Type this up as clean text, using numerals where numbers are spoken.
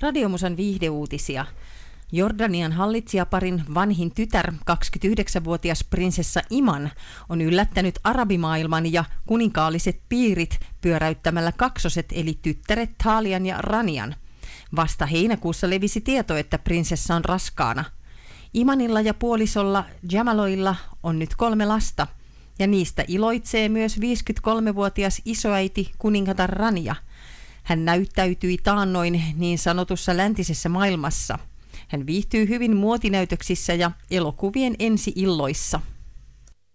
Radiomusan viihdeuutisia. Jordanian hallitsijaparin vanhin tytär, 29-vuotias prinsessa Iman, on yllättänyt arabimaailman ja kuninkaalliset piirit pyöräyttämällä kaksoset eli tyttäret Talian ja Ranian. Vasta heinäkuussa levisi tieto, että prinsessa on raskaana. Imanilla ja puolisolla Jamaloilla on nyt 3 lasta, ja niistä iloitsee myös 53-vuotias isoäiti kuningatar Rania. Hän näyttäytyi taannoin niin sanotussa läntisessä maailmassa. Hän viihtyy hyvin muotinäytöksissä ja elokuvien ensi-illoissa.